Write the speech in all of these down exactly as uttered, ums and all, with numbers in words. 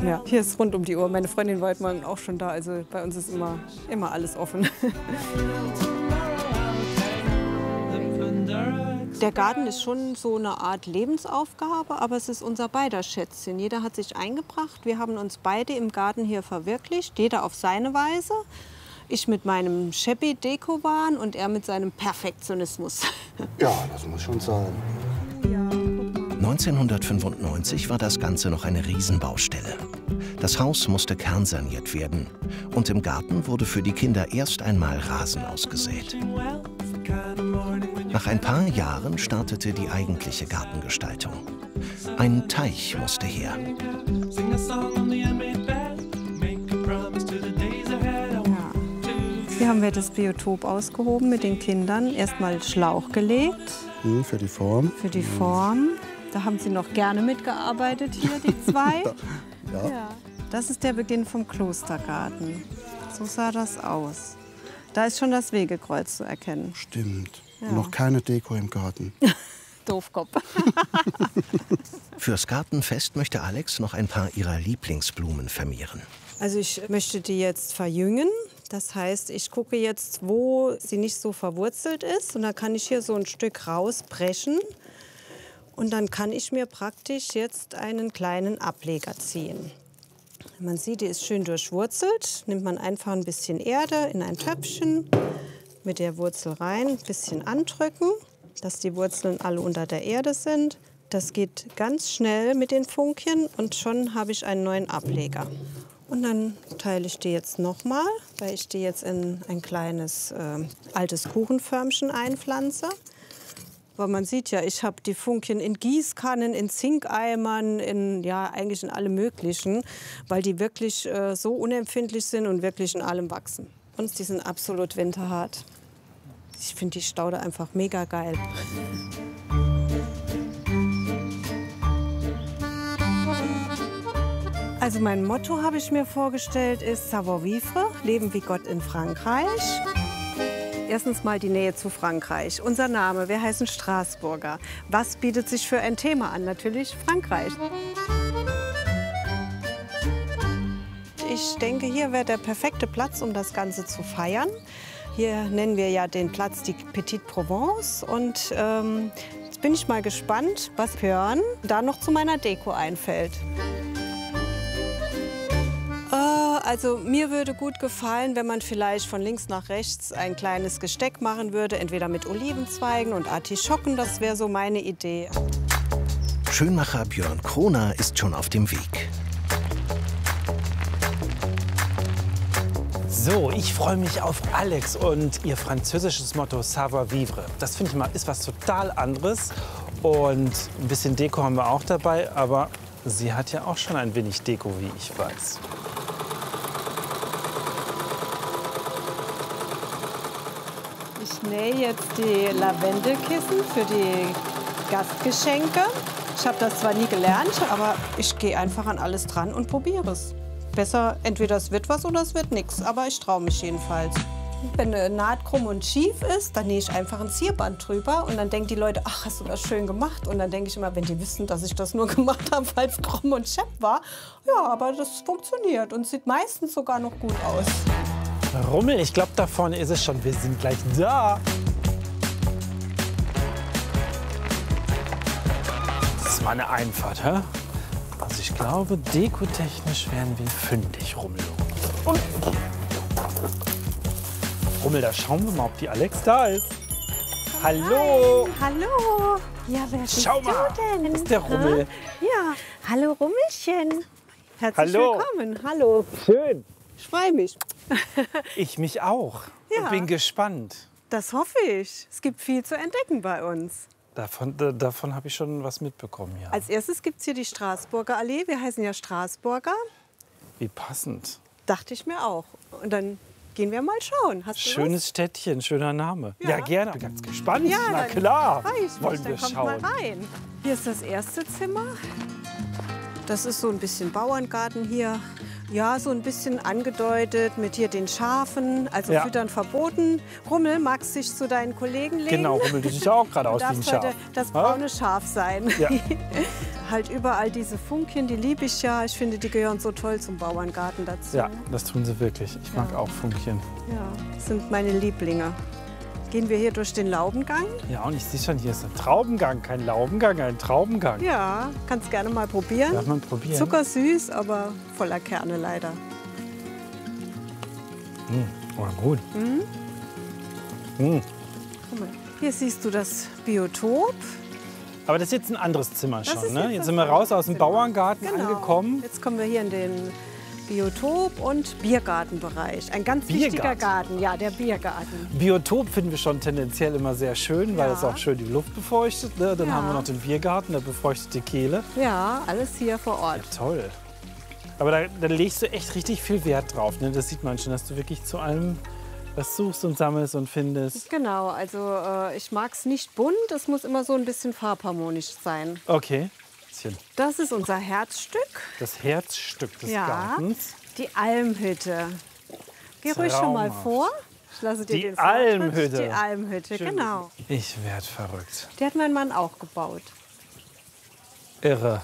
Ja, hier ist rund um die Uhr. Meine Freundin war heute Morgen auch schon da. Also bei uns ist immer, immer alles offen. Der Garten ist schon so eine Art Lebensaufgabe, aber es ist unser beider Schätzchen. Jeder hat sich eingebracht. Wir haben uns beide im Garten hier verwirklicht, jeder auf seine Weise. Ich mit meinem Shabby-Deko-Wahn und er mit seinem Perfektionismus. Ja, das muss schon sein. neunzehnhundertfünfundneunzig war das Ganze noch eine Riesenbaustelle. Das Haus musste kernsaniert werden und im Garten wurde für die Kinder erst einmal Rasen ausgesät. Nach ein paar Jahren startete die eigentliche Gartengestaltung. Ein Teich musste her. Hier haben wir das Biotop ausgehoben mit den Kindern. Erstmal Schlauch gelegt. Hm, für die Form. Für die Form. Da haben sie noch gerne mitgearbeitet, hier die zwei. Ja. Ja. Das ist der Beginn vom Klostergarten. So sah das aus. Da ist schon das Wegekreuz zu erkennen. Stimmt. Ja. Und noch keine Deko im Garten. Doofkopf. Fürs Gartenfest möchte Alex noch ein paar ihrer Lieblingsblumen vermehren. Also ich möchte die jetzt verjüngen. Das heißt, ich gucke jetzt, wo sie nicht so verwurzelt ist. Und dann kann ich hier so ein Stück rausbrechen. Und dann kann ich mir praktisch jetzt einen kleinen Ableger ziehen. Man sieht, die ist schön durchwurzelt. Nimmt man einfach ein bisschen Erde in ein Töpfchen, mit der Wurzel rein, ein bisschen andrücken, dass die Wurzeln alle unter der Erde sind. Das geht ganz schnell mit den Funkchen und schon habe ich einen neuen Ableger. Und dann teile ich die jetzt nochmal, weil ich die jetzt in ein kleines äh, altes Kuchenförmchen einpflanze. Aber man sieht ja, ich habe die Funkchen in Gießkannen, in Zinkeimern, in, ja, eigentlich in allem Möglichen, weil die wirklich äh, so unempfindlich sind und wirklich in allem wachsen. Und die sind absolut winterhart. Ich finde die Staude einfach mega geil. Also mein Motto, habe ich mir vorgestellt, ist Savoir-vivre, Leben wie Gott in Frankreich. Erstens mal die Nähe zu Frankreich. Unser Name, wir heißen Straßburger. Was bietet sich für ein Thema an? Natürlich Frankreich. Ich denke, hier wäre der perfekte Platz, um das Ganze zu feiern. Hier nennen wir ja den Platz die Petite Provence. Und ähm, jetzt bin ich mal gespannt, was Björn da noch zu meiner Deko einfällt. Also mir würde gut gefallen, wenn man vielleicht von links nach rechts ein kleines Gesteck machen würde, entweder mit Olivenzweigen und Artischocken, das wäre so meine Idee. Schönmacher Björn Kroner ist schon auf dem Weg. So, ich freue mich auf Alex und ihr französisches Motto Savoir-vivre. Das finde ich mal ist was total anderes und ein bisschen Deko haben wir auch dabei, aber sie hat ja auch schon ein wenig Deko, wie ich weiß. Ich nähe jetzt die Lavendelkissen für die Gastgeschenke. Ich habe das zwar nie gelernt, aber ich gehe einfach an alles dran und probiere es. Besser, entweder es wird was oder es wird nichts, aber ich traue mich jedenfalls. Wenn eine Naht krumm und schief ist, dann nähe ich einfach ein Zierband drüber und dann denken die Leute, ach, hast du das schön gemacht? Und dann denke ich immer, wenn die wissen, dass ich das nur gemacht habe, weil es krumm und schepp war. Ja, aber das funktioniert und sieht meistens sogar noch gut aus. Rummel, ich glaube, da vorne ist es schon. Wir sind gleich da. Das ist mal eine Einfahrt, hä? Also ich glaube, dekotechnisch werden wir fündig, Rummel. Und Rummel, da schauen wir mal, ob die Alex da ist. Hallo. Hi. Hallo. Ja, wer bist Schau mal, du denn? das ist der Rummel. Ja, hallo Rummelchen. Herzlich Hallo. willkommen. Hallo. Schön. Ich freue mich. Ich mich auch. Ja. Und bin gespannt. Das hoffe ich. Es gibt viel zu entdecken bei uns. Davon, da, davon habe ich schon was mitbekommen, ja. Als erstes gibt es hier die Straßburger Allee. Wir heißen ja Straßburger. Wie passend. Dachte ich mir auch. Und dann gehen wir mal schauen. Hast du Schönes Städtchen, schöner Name. Ja. Ja, gerne. Ich bin ganz gespannt. Ja, Na dann klar. Weiß ich Wollen nicht. wir Dann kommt schauen. mal rein. Hier ist das erste Zimmer. Das ist so ein bisschen Bauerngarten hier. Ja, so ein bisschen angedeutet mit hier den Schafen, also Ja. Füttern verboten. Rummel, magst du dich zu deinen Kollegen legen? Genau, Rummel, du siehst ja auch gerade Du aus wie ein darfst Schaf. heute das Ha? braune Schaf sein. Ja. halt überall diese Funkchen, die liebe ich ja. Ich finde, die gehören so toll zum Bauerngarten dazu. Ja, das tun sie wirklich. Ich mag Ja. auch Funkchen. Ja, das sind meine Lieblinge. Gehen wir hier durch den Laubengang? Ja, und ich sehe schon, hier ist ein Traubengang. Kein Laubengang, ein Traubengang. Ja, kannst gerne mal probieren. Darf man probieren? Zuckersüß, aber voller Kerne leider. Oh, gut. Mhm. Mm. Guck mal, hier siehst du das Biotop. Aber das ist jetzt ein anderes Zimmer Das schon, ist ne? jetzt Jetzt das sind wir raus aus dem Zimmer. Bauerngarten Genau. angekommen. Jetzt kommen wir hier in den Biotop- und Biergartenbereich. Ein ganz wichtiger Biergarten? Garten, ja, der Biergarten. Biotop finden wir schon tendenziell immer sehr schön, weil Ja. es auch schön die Luft befeuchtet. Ne? Dann Ja. haben wir noch den Biergarten, der befeuchtet die Kehle. Ja, alles hier vor Ort. Toll. Aber da, da legst du echt richtig viel Wert drauf. Ne? Das sieht man schon, dass du wirklich zu allem was suchst und sammelst und findest. Genau, also äh, ich mag es nicht bunt, es muss immer so ein bisschen farbharmonisch sein. Okay. Bisschen Das ist unser Herzstück, das Herzstück des Ja. Gartens. die Almhütte. Geh ruhig schon mal Traumhaft. vor. Ich lasse dir Die den Vortritt. Almhütte. Die Almhütte, genau. Ich werd verrückt. Die hat mein Mann auch gebaut. Irre.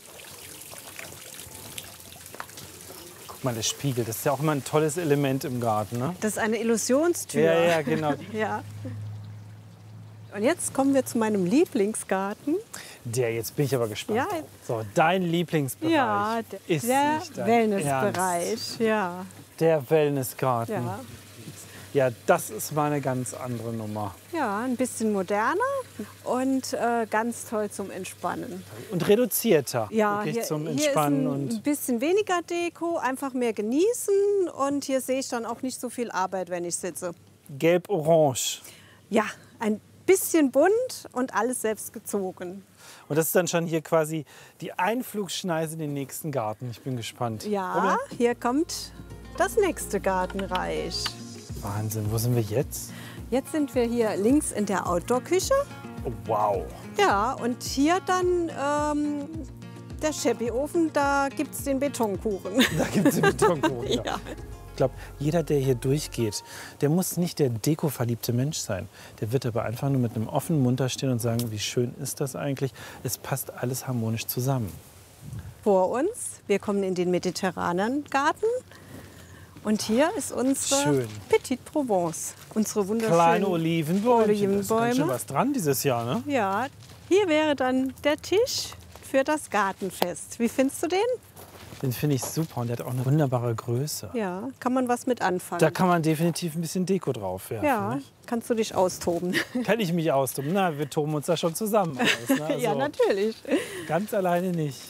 Guck mal, der Spiegel, das ist ja auch immer ein tolles Element im Garten, ne? Das ist eine Illusionstür. Ja, ja, genau. Ja. Und jetzt kommen wir zu meinem Lieblingsgarten. Der, jetzt bin ich aber gespannt. Ja. So, dein Lieblingsbereich Ja, der, ist der nicht dein Wellnessbereich. Ernst. Ja, Der Wellnessgarten. ja. Ja, das ist mal eine ganz andere Nummer. Ja, ein bisschen moderner und äh, ganz toll zum Entspannen. Und reduzierter. Ja, Wirklich hier, zum hier ist Entspannen. ein und bisschen weniger Deko, einfach mehr genießen. Und hier sehe ich dann auch nicht so viel Arbeit, wenn ich sitze. gelb-orange. Ja, ein bisschen bunt und alles selbst gezogen. Und das ist dann schon hier quasi die Einflugschneise in den nächsten Garten. Ich bin gespannt. Ja, Oder? hier kommt das nächste Gartenreich. Wahnsinn, wo sind wir jetzt? Jetzt sind wir hier links in der Outdoor-Küche. Oh, wow. Ja, und hier dann ähm, der Scheppi-Ofen, da gibt es den Betonkuchen. Da gibt es den Betonkuchen. ja. Ja. Ich glaube, jeder, der hier durchgeht, der muss nicht der dekoverliebte Mensch sein. Der wird aber einfach nur mit einem offenen Mund da stehen und sagen, wie schön ist das eigentlich? Es passt alles harmonisch zusammen. Vor uns, wir kommen in den mediterranen Garten. Und hier ist unsere Schön. Petite Provence, unsere wunderschönen Kleine Olivenbäume. Da ist ganz schön Olivenbäume. was dran dieses Jahr, ne? Ja, hier wäre dann der Tisch für das Gartenfest. Wie findest du den? Den finde ich super und der hat auch eine wunderbare Größe. Ja, kann man was mit anfangen. Da kann man definitiv ein bisschen Deko drauf werfen. ja, nicht? kannst du dich austoben. Kann ich mich austoben? Na, wir toben uns da schon zusammen aus. Ne? Also ja, natürlich. ganz alleine nicht.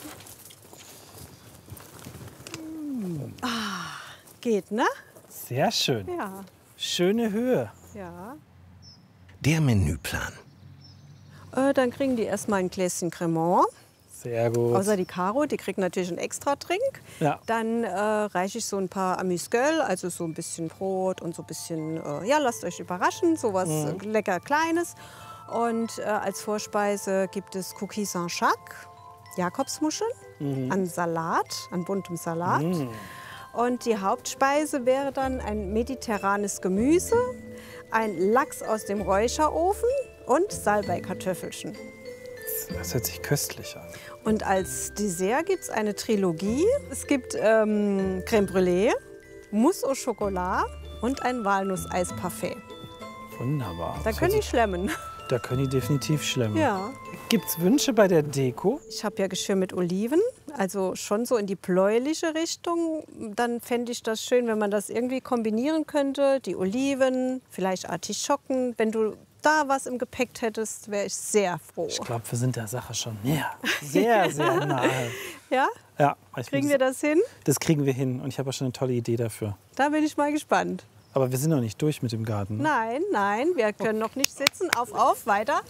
Geht, ne? Sehr schön. Ja, Schöne Höhe. ja. Der Menüplan. Äh, dann kriegen die erstmal ein Gläschen Cremant. Sehr gut. Außer die Caro, die kriegt natürlich einen extra Trink. Ja. Dann äh, reiche ich so ein paar Amüsgueule, also so ein bisschen Brot und so ein bisschen, äh, ja, lasst euch überraschen, sowas Mhm. äh, lecker Kleines. Und äh, als Vorspeise gibt es Cookies Saint-Jacques, Jakobsmuscheln, Mhm. an Salat, an buntem Salat. Und die Hauptspeise wäre dann ein mediterranes Gemüse, ein Lachs aus dem Räucherofen und Salbeikartoffelchen. Das hört sich köstlich an. Und als Dessert gibt es eine Trilogie. Es gibt ähm, Crème Brûlée, Mousse au Chocolat und ein Walnusseisparfait. Wunderbar. Da Das können hört die schlemmen. sich- Da können die definitiv schlemmen. Ja. Gibt es Wünsche bei der Deko? Ich habe ja Geschirr mit Oliven, also schon so in die bläuliche Richtung. Dann fände ich das schön, wenn man das irgendwie kombinieren könnte. Die Oliven, vielleicht Artischocken. Wenn du da was im Gepäck hättest, wäre ich sehr froh. Ich glaube, wir sind der Sache schon näher. Sehr, sehr nahe. Ja? Ja, ich Kriegen muss- wir das hin? Das kriegen wir hin. Und ich habe auch schon eine tolle Idee dafür. Da bin ich mal gespannt. Aber wir sind noch nicht durch mit dem Garten. Nein, nein, wir können noch nicht sitzen. Auf, auf, weiter.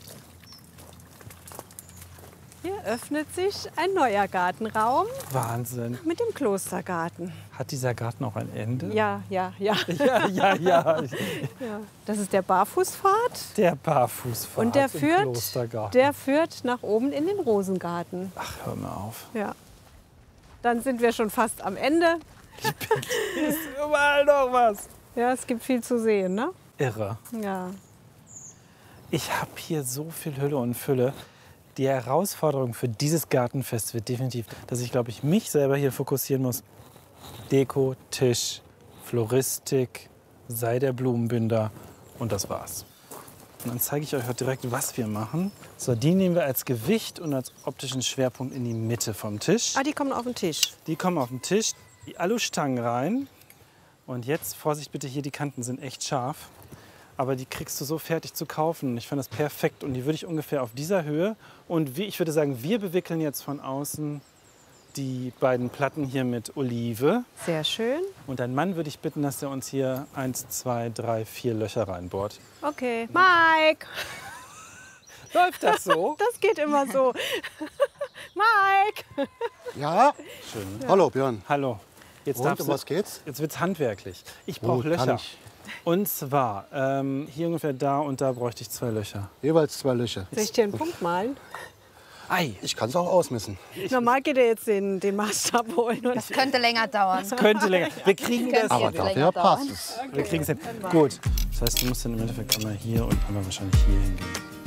Hier öffnet sich ein neuer Gartenraum Wahnsinn. mit dem Klostergarten. Hat dieser Garten auch ein Ende? Ja, ja, ja. Ja, ja, ja. ja. Das ist der Barfußpfad Der Barfußpfad und der im führt, Klostergarten. der führt nach oben in den Rosengarten. Ach, hör mal auf. Ja. Dann sind wir schon fast am Ende. Hier ist überall noch was. Ja, es gibt viel zu sehen, ne? Irre. Ja. Ich habe hier so viel Hülle und Fülle. Die Herausforderung für dieses Gartenfest wird definitiv, dass ich, glaube ich, mich selber hier fokussieren muss. Deko, Tisch, Floristik, sei der Blumenbinder und das war's. Und dann zeige ich euch heute direkt, was wir machen. So, die nehmen wir als Gewicht und als optischen Schwerpunkt in die Mitte vom Tisch. Ah, die kommen auf den Tisch. Die kommen auf den Tisch, die Alustangen rein. Und jetzt, Vorsicht bitte, hier die Kanten sind echt scharf. Aber die kriegst du so fertig zu kaufen. Ich fand das perfekt und die würde ich ungefähr auf dieser Höhe. Und wie, ich würde sagen, wir bewickeln jetzt von außen die beiden Platten hier mit Olive. Sehr schön. Und dein Mann würde ich bitten, dass er uns hier eins, zwei, drei, vier Löcher reinbohrt. Okay. Mike! Läuft das so? Das geht immer so. Mike! Ja? Schön. Ne? Hallo Björn. Hallo. Jetzt, Und, darfst um du, was geht's? jetzt wird's handwerklich. Ich Oh, brauche kann Löcher. ich. Und zwar ähm, hier ungefähr da und da bräuchte ich zwei Löcher. Jeweils zwei Löcher. Soll ich dir einen Punkt malen? Ei, Ich kann es auch ausmessen. Normal geht er jetzt den, den Maßstab holen. Und Das könnte länger dauern. könnte länger. Wir kriegen das. Aber jetzt länger dafür dauern. passt es. Wir kriegen es hin. Gut. Das heißt, du musst dann im Endeffekt einmal hier und einmal wahrscheinlich hier hingehen.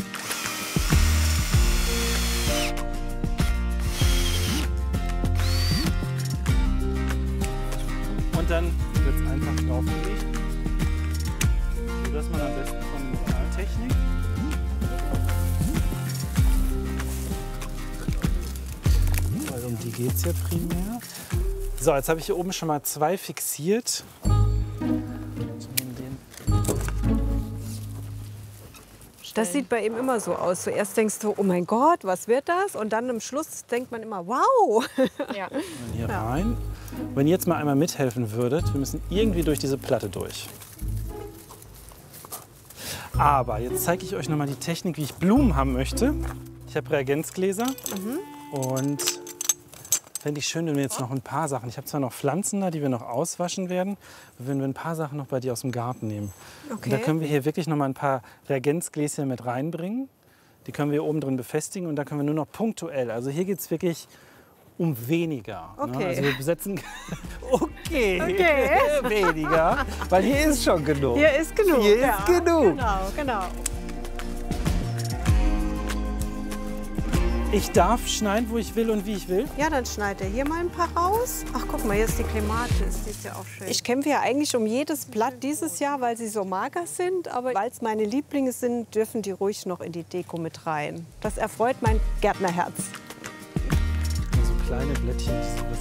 Und dann wird es einfach draufgelegt. Dass man am besten von Mineraltechnik. Weil um die geht es ja primär. So, jetzt habe ich hier oben schon mal zwei fixiert. das sieht bei ihm immer so aus. Zuerst denkst du, oh mein Gott, was wird das? Und dann am Schluss denkt man immer, wow. Ja. Hier rein. Wenn ihr jetzt mal einmal mithelfen würdet, wir müssen irgendwie durch diese Platte durch. Aber jetzt zeige ich euch noch mal die Technik, wie ich Blumen haben möchte. Ich habe Reagenzgläser und fände ich schön, wenn wir jetzt noch ein paar Sachen, ich habe zwar noch Pflanzen da, die wir noch auswaschen werden, aber wenn wir ein paar Sachen noch bei dir aus dem Garten nehmen. Okay. Und da können wir hier wirklich noch mal ein paar Reagenzgläschen mit reinbringen. Die können wir hier oben drin befestigen und da können wir nur noch punktuell, also hier geht es wirklich um weniger. Ne? Okay. Also wir besetzen, okay, Okay. weniger, weil hier ist schon genug. Hier ist genug. Hier ist ja, genug. Genau, genau. Ich darf schneiden, wo ich will und wie ich will. Ja, dann schneidet er hier mal ein paar raus. Ach, guck mal, hier ist die Clematis, die ist ja auch schön. Ich kämpfe ja eigentlich um jedes Blatt dieses Jahr, weil sie so mager sind. Aber weil es meine Lieblinge sind, dürfen die ruhig noch in die Deko mit rein. Das erfreut mein Gärtnerherz. So kleine Blättchen, das